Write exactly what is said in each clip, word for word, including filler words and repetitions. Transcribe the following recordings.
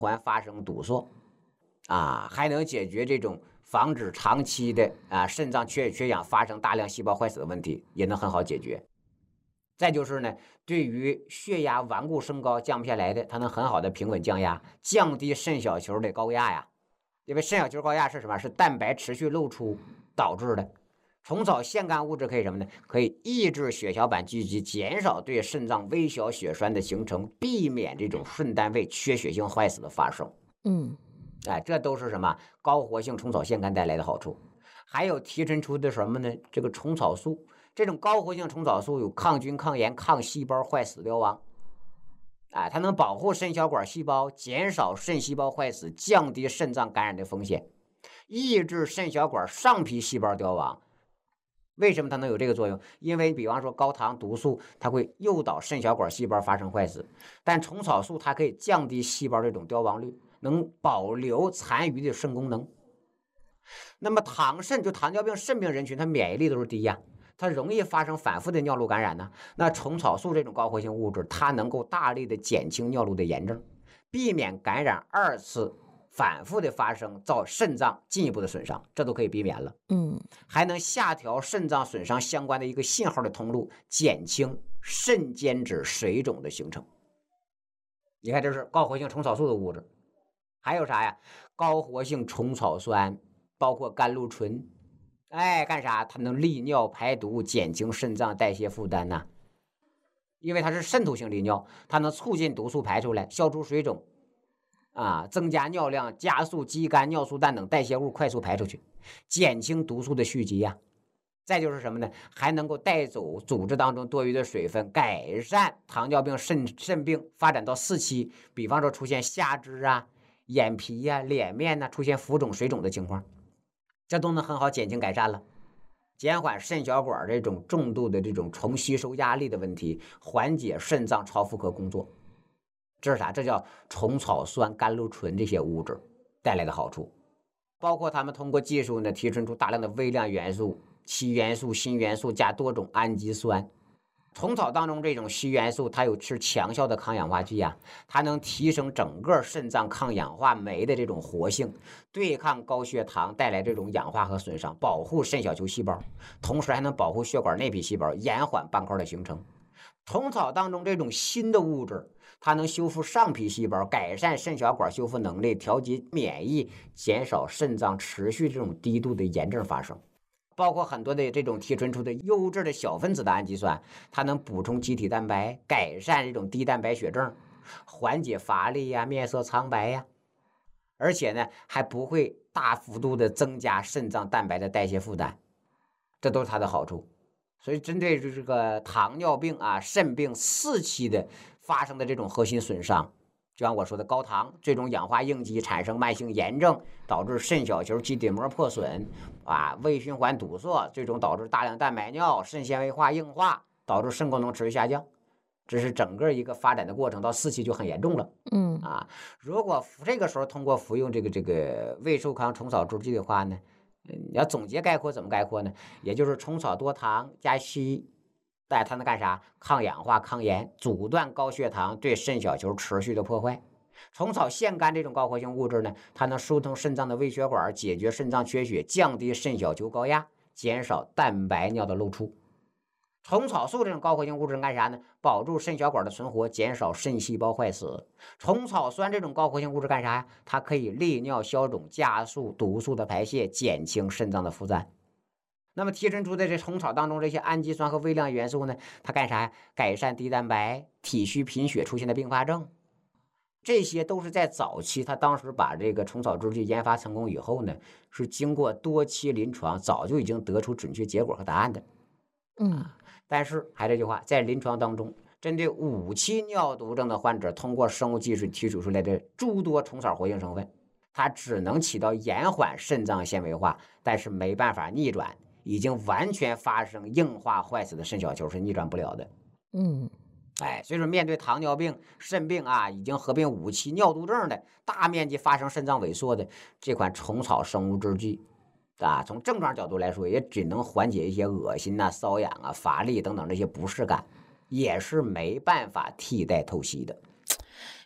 环发生堵塞，啊，还能解决这种防止长期的啊肾脏缺缺氧发生大量细胞坏死的问题，也能很好解决。再就是呢，对于血压顽固升高降不下来的，它能很好的平稳降压，降低肾小球的高压呀。因为肾小球高压是什么？是蛋白持续露出导致的。虫草腺苷物质可以什么呢？可以抑制血小板聚集，减少对肾脏微小血栓的形成，避免这种肾单位缺血性坏死的发生。 嗯， 哎，这都是什么高活性虫草腺苷带来的好处。还有提纯出的什么呢？这个虫草素，这种高活性虫草素有抗菌、抗炎、抗细胞坏死凋亡。哎，它能保护肾小管细胞，减少肾细胞坏死，降低肾脏感染的风险，抑制肾小管上皮细胞凋亡。为什么它能有这个作用？因为比方说高糖毒素，它会诱导肾小管细胞发生坏死，但虫草素它可以降低细胞这种凋亡率，能保留残余的肾功能。那么糖肾就糖尿病肾病人群，它免疫力都是低呀，它容易发生反复的尿路感染呢。那虫草素这种高活性物质，它能够大力的减轻尿路的炎症，避免感染二次反复的发生，造肾脏进一步的损伤，这都可以避免了。 嗯， 还能下调肾脏损伤相关的一个信号的通路，减轻肾间质水肿的形成。你看，这是高活性虫草素的物质。还有啥呀？高活性虫草酸，包括甘露醇，哎，干啥？它能利尿排毒，减轻肾脏代谢负担呐。因为它是渗透性利尿，它能促进毒素排出来，消除水肿，啊，增加尿量，加速肌酐、尿素氮等代谢物快速排出去，减轻毒素的蓄积呀。再就是什么呢？还能够带走组织当中多余的水分，改善糖尿病肾肾病发展到四期，比方说出现下肢啊、眼皮呀、啊、脸面呐、啊、出现浮肿、水肿的情况，这都能很好减轻改善了，减缓肾小管这种重度的这种重吸收压力的问题，缓解肾脏超负荷工作。这是啥？这叫虫草酸、甘露醇这些物质带来的好处。包括他们通过技术呢，提纯出大量的微量元素、硒元素、锌元素加多种氨基酸。虫草当中这种硒元素，它有是强效的抗氧化剂啊，它能提升整个肾脏抗氧化酶的这种活性，对抗高血糖带来这种氧化和损伤，保护肾小球细胞，同时还能保护血管内皮细胞，延缓斑块的形成。虫草当中这种新的物质，它能修复上皮细胞，改善肾小管修复能力，调节免疫，减少肾脏持续这种低度的炎症发生。包括很多的这种提纯出的优质的小分子的氨基酸，它能补充机体蛋白，改善这种低蛋白血症，缓解乏力呀、面色苍白呀，而且呢还不会大幅度的增加肾脏蛋白的代谢负担，这都是它的好处。所以针对这个糖尿病啊、肾病四期的发生的这种核心损伤，就像我说的高糖最终氧化应激产生慢性炎症，导致肾小球基底膜破损啊，胃循环堵塞，最终导致大量蛋白尿、肾纤维化硬化，导致肾功能持续下降。这是整个一个发展的过程，到四期就很严重了。 嗯啊，如果这个时候通过服用这个这个胃寿康虫草制剂的话呢，你要总结概括怎么概括呢？也就是虫草多糖加硒，但它能干啥？抗氧化、抗炎，阻断高血糖对肾小球持续的破坏。虫草腺苷这种高活性物质呢，它能疏通肾脏的微血管，解决肾脏缺血，降低肾小球高压，减少蛋白尿的漏出。虫草素这种高活性物质干啥呢？保住肾小管的存活，减少肾细胞坏死。虫草酸这种高活性物质干啥呀？它可以利尿消肿，加速毒素的排泄，减轻肾脏的负担。那么提纯出的这虫草当中这些氨基酸和微量元素呢，它干啥呀？改善低蛋白、体虚贫血出现的并发症。这些都是在早期，他当时把这个虫草制剂研发成功以后呢，是经过多期临床，早就已经得出准确结果和答案的。 嗯， 但是还这句话，在临床当中，针对五期尿毒症的患者，通过生物技术提取出来的诸多虫草活性成分，它只能起到延缓肾脏纤维化，但是没办法逆转已经完全发生硬化坏死的肾小球，是逆转不了的。 嗯， 哎，所以说面对糖尿病、肾病啊，已经合并五期尿毒症的，大面积发生肾脏萎缩的这款虫草生物制剂啊，从症状角度来说，也只能缓解一些恶心呐、啊、瘙痒啊、乏力等等这些不适感，也是没办法替代透析的。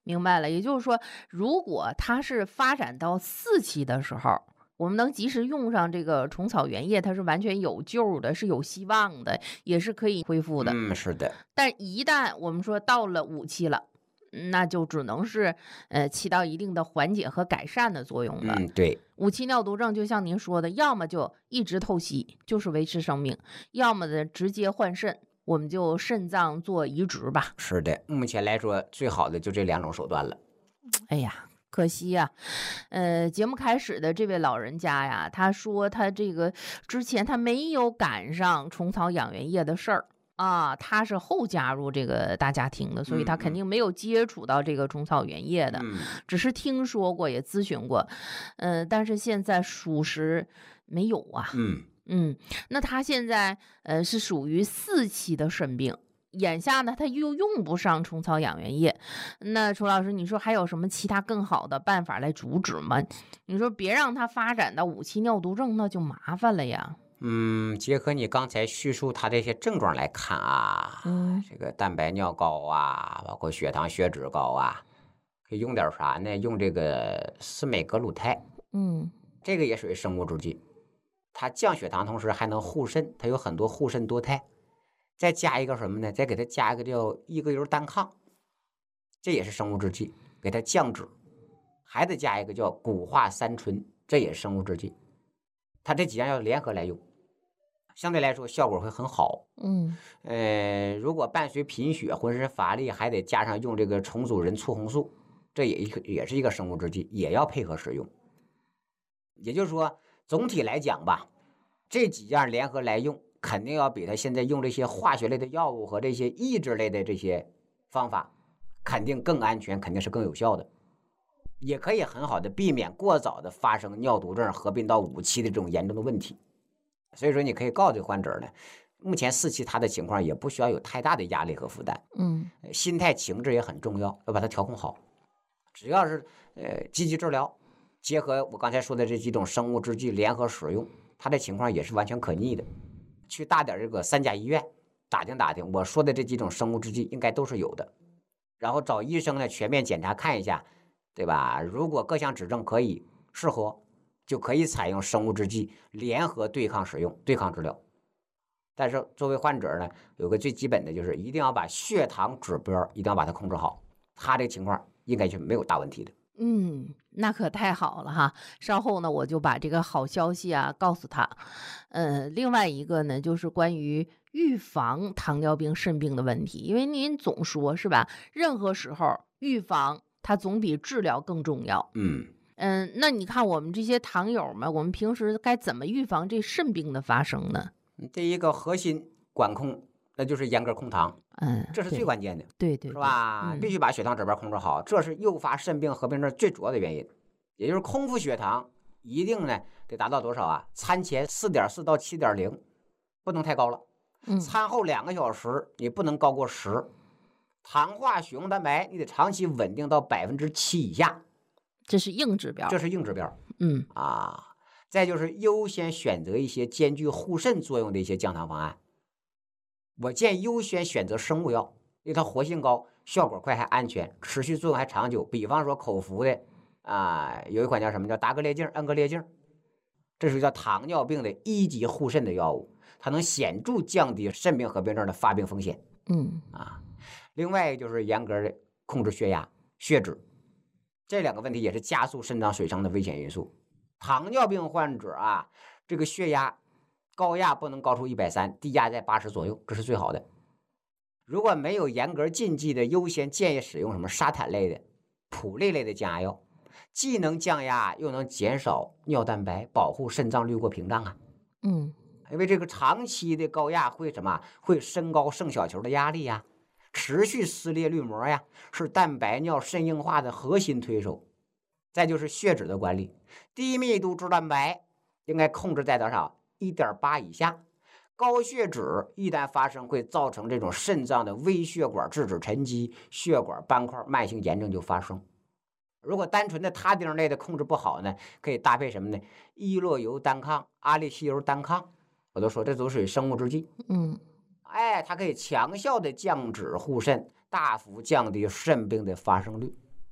明白了，也就是说，如果它是发展到四期的时候，我们能及时用上这个虫草原液，它是完全有救的，是有希望的，也是可以恢复的。 嗯，是的。 但一旦我们说到了五期了，那就只能是呃起到一定的缓解和改善的作用了。 嗯，对。 五期尿毒症就像您说的，要么就一直透析，就是维持生命；要么呢直接换肾，我们就肾脏做移植吧。 是的，目前来说最好的就这两种手段了。 哎呀，可惜呀、呃，节目开始的这位老人家呀，他说他这个之前他没有赶上虫草养元液的事儿啊，他是后加入这个大家庭的，所以他肯定没有接触到这个虫草原液的， 嗯， 只是听说过，也咨询过，呃，但是现在属实没有啊。 嗯嗯，那他现在呃是属于四期的肾病，眼下呢他又用不上虫草养元液，那楚老师，你说还有什么其他更好的办法来阻止吗？你说别让他发展到五期尿毒症，那就麻烦了呀。 嗯，结合你刚才叙述他这些症状来看啊， 嗯这个蛋白尿高啊，包括血糖血脂高啊，可以用点啥呢？用这个司美格鲁肽， 嗯这个也属于生物制剂，它降血糖同时还能护肾，它有很多护肾多肽。再加一个什么呢？再给它加一个叫异格油单抗，这也是生物制剂，给它降脂。还得加一个叫谷化三醇，这也是生物制剂。它这几样要联合来用，相对来说效果会很好。 嗯呃，如果伴随贫血、浑身乏力，还得加上用这个重组人促红素，这也一个也是一个生物制剂，也要配合使用。也就是说，总体来讲吧，这几样联合来用，肯定要比他现在用这些化学类的药物和这些抑制类的这些方法，肯定更安全，肯定是更有效的，也可以很好的避免过早的发生尿毒症合并到五期的这种严重的问题。所以说，你可以告诉患者呢，目前四期他的情况也不需要有太大的压力和负担， 嗯心态情志也很重要，要把它调控好。只要是呃积极治疗，结合我刚才说的这几种生物制剂联合使用，他的情况也是完全可逆的。去大点这个三甲医院打听打听，我说的这几种生物制剂应该都是有的，然后找医生呢全面检查看一下，对吧？如果各项指征可以适合，就可以采用生物制剂联合对抗使用、对抗治疗。但是作为患者呢，有个最基本的就是一定要把血糖指标一定要把它控制好，他这个情况应该就没有大问题的。 嗯，那可太好了哈！稍后呢，我就把这个好消息啊告诉他。呃，另外一个呢，就是关于预防糖尿病肾病的问题，因为您总说是吧，任何时候预防它总比治疗更重要。 嗯嗯，那你看我们这些糖友们，我们平时该怎么预防这肾病的发生呢？ 第一个核心管控，那就是严格控糖， 嗯， 这是最关键的， 对对， 是吧？ 嗯、 必须把血糖指标控制好，这是诱发肾病合并症最主要的原因。也就是空腹血糖一定呢得达到多少啊？餐前四点四到七点零，不能太高了。 嗯， 餐后两个小时你不能高过十。糖化血红蛋白你得长期稳定到百分之七以下， 这是硬指标， 这是硬指标。 嗯啊。再就是优先选择一些兼具护肾作用的一些降糖方案。我建议优先选择生物药，因为它活性高，效果快还安全，持续作用还长久。比方说口服的啊，有一款叫什么叫达格列净、恩格列净，这是叫糖尿病的一级护肾的药物，它能显著降低肾病合并症的发病风险。 嗯啊，另外就是严格的控制血压、血脂，这两个问题也是加速肾脏损伤的危险因素。糖尿病患者啊，这个血压高压不能高出一百三十，低压在八十左右，这是最好的。如果没有严格禁忌的，优先建议使用什么沙坦类的、普类类的降压药，既能降压又能减少尿蛋白，保护肾脏滤过屏障啊。 嗯， 因为这个长期的高压会什么？会升高肾小球的压力呀，持续撕裂滤膜呀，是蛋白尿肾硬化的核心推手。再就是血脂的管理，低密度脂蛋白应该控制在多少？ 一点八 以下。高血脂一旦发生，会造成这种肾脏的微血管质脂沉积，血管斑块慢性炎症就发生。如果单纯的他汀类的控制不好呢，可以搭配什么呢？伊洛油单抗、阿利西油单抗，我都说这都属于生物制剂。 嗯， 哎，它可以强效的降脂护肾，大幅降低肾病的发生率。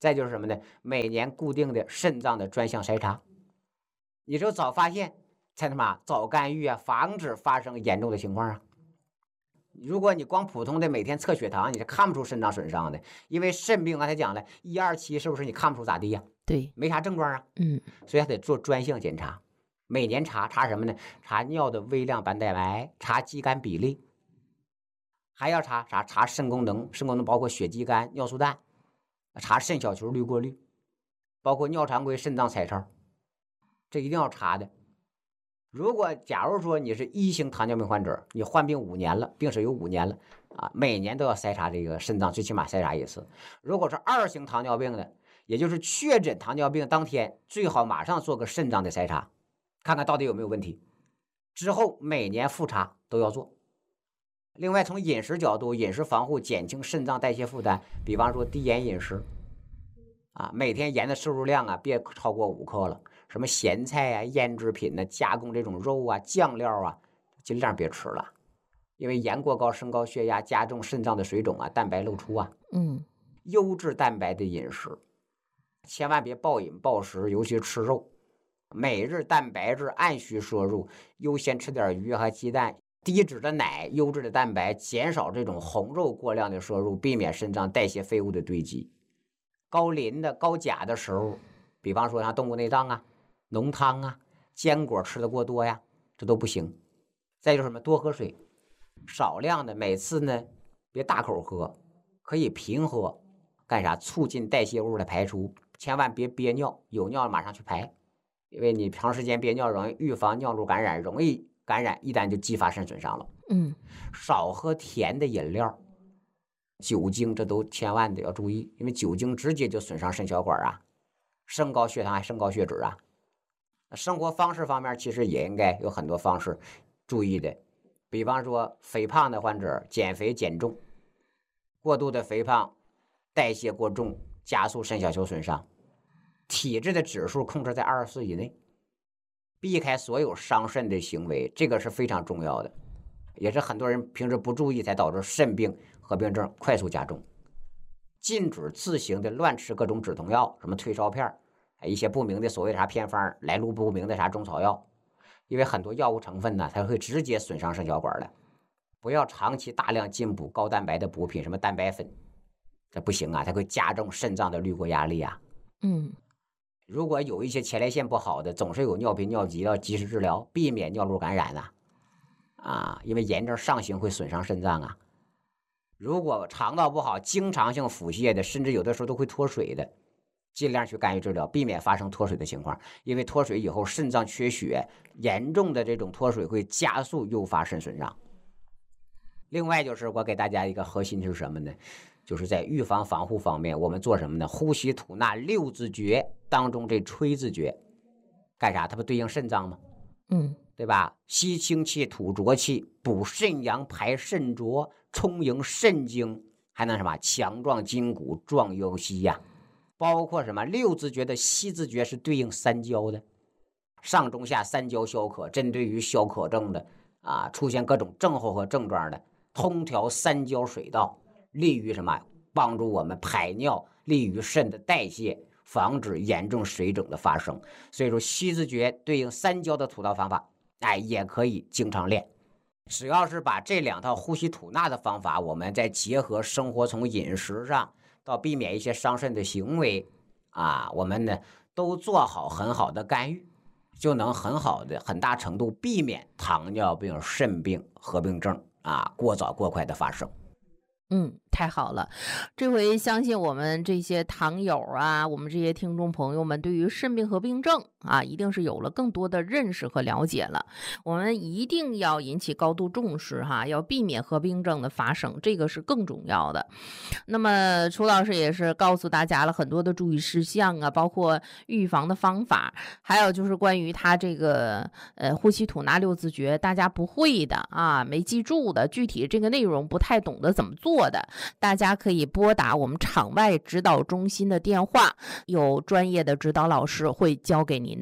再就是什么呢？每年固定的肾脏的专项筛查，你只有早发现，才他妈早干预啊，防止发生严重的情况啊。如果你光普通的每天测血糖，你是看不出肾脏损伤的，因为肾病刚才讲了，一二期是不是你看不出咋地呀、啊？ 对， 没啥症状啊。 嗯， 所以还得做专项检查，每年查查什么呢？查尿的微量白蛋白，查肌酐比例，还要查查查肾功能，肾功能包括血肌酐、尿素氮，查肾小球滤过率，包括尿常规、肾脏彩超，这一定要查的。如果假如说你是一型糖尿病患者，你患病五年了，病史有五年了啊，每年都要筛查这个肾脏，最起码筛查一次。如果是二型糖尿病的，也就是确诊糖尿病当天，最好马上做个肾脏的筛查，看看到底有没有问题。之后每年复查都要做。另外，从饮食角度，饮食防护减轻肾脏代谢负担，比方说低盐饮食啊，每天盐的摄入量啊别超过五克了。什么咸菜啊、腌制品呢、加工这种肉啊、酱料啊，尽量别吃了，因为盐过高升高血压，加重肾脏的水肿啊、蛋白漏出啊。 嗯， 优质蛋白的饮食，千万别暴饮暴食，尤其吃肉。每日蛋白质按需摄入，优先吃点鱼和鸡蛋，低脂的奶、优质的蛋白，减少这种红肉过量的摄入，避免肾脏代谢废物的堆积。高磷的、高钾的食物，比方说像动物内脏啊、浓汤啊、坚果吃的过多呀，这都不行。再就是什么，多喝水，少量的，每次呢别大口喝，可以频喝，干啥？促进代谢物的排出，千万别憋尿，有尿马上去排，因为你长时间憋尿容易预防尿路感染，容易感染，一旦就激发肾损伤了。 嗯， 少喝甜的饮料，酒精这都千万得要注意，因为酒精直接就损伤肾小管啊，升高血糖还升高血脂啊。生活方式方面其实也应该有很多方式注意的，比方说肥胖的患者减肥减重，过度的肥胖代谢过重，加速肾小球损伤，体质的指数控制在二十四以内，避开所有伤肾的行为，这个是非常重要的，也是很多人平时不注意才导致肾病合并症快速加重。禁止自行的乱吃各种止痛药，什么退烧片，一些不明的所谓的啥偏方，来路不明的啥中草药，因为很多药物成分呢，它会直接损伤肾小管的。不要长期大量进补高蛋白的补品，什么蛋白粉，这不行啊，它会加重肾脏的滤过压力啊。 嗯， 如果有一些前列腺不好的，总是有尿频尿急，要及时治疗，避免尿路感染啊。啊，因为炎症上行会损伤肾脏啊。如果肠道不好，经常性腹泻的，甚至有的时候都会脱水的，尽量去干预治疗，避免发生脱水的情况。因为脱水以后肾脏缺血，严重的这种脱水会加速诱发肾损伤。另外就是我给大家一个核心是什么呢？就是在预防防护方面，我们做什么呢？呼吸吐纳六字诀当中这吹字诀干啥？它不对应肾脏吗？ 嗯， 对吧？吸清气，吐浊气，补肾阳，排肾浊，充盈肾精，还能什么？强壮筋骨，壮腰膝呀。包括什么？六字诀的吸字诀是对应三焦的，上中下三焦消渴，针对于消渴症的啊，出现各种症候和症状的，通调三焦水道，利于什么？帮助我们排尿，利于肾的代谢，防止严重水肿的发生。所以说吸字诀对应三焦的吐纳方法，哎，也可以经常练。只要是把这两套呼吸吐纳的方法，我们再结合生活，从饮食上到避免一些伤肾的行为啊，我们呢都做好很好的干预，就能很好的很大程度避免糖尿病、肾病合并症啊过早过快的发生。 嗯，太好了，这回相信我们这些糖友啊，我们这些听众朋友们对于肾病合并症啊，一定是有了更多的认识和了解了。我们一定要引起高度重视哈，要避免合并症的发生，这个是更重要的。那么楚老师也是告诉大家了很多的注意事项啊，包括预防的方法，还有就是关于他这个呃呼吸吐纳六字诀，大家不会的啊，没记住的，具体这个内容不太懂得怎么做的，大家可以拨打我们场外指导中心的电话，有专业的指导老师会教给您的。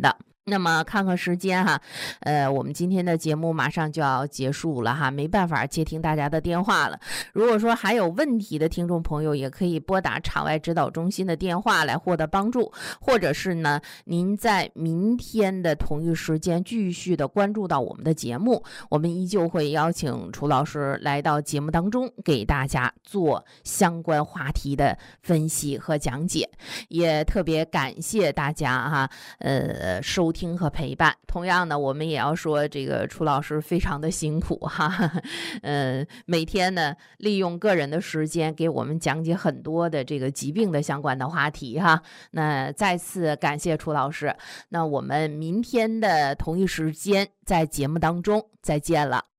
那么看看时间哈，呃，我们今天的节目马上就要结束了哈，没办法接听大家的电话了。如果说还有问题的听众朋友，也可以拨打场外指导中心的电话来获得帮助，或者是呢，您在明天的同一时间继续的关注到我们的节目，我们依旧会邀请楚老师来到节目当中，给大家做相关话题的分析和讲解。也特别感谢大家哈，呃，收听和陪伴。同样呢，我们也要说这个楚老师非常的辛苦哈，呃，每天呢利用个人的时间给我们讲解很多的这个疾病的相关的话题哈。那再次感谢楚老师，那我们明天的同一时间在节目当中再见了。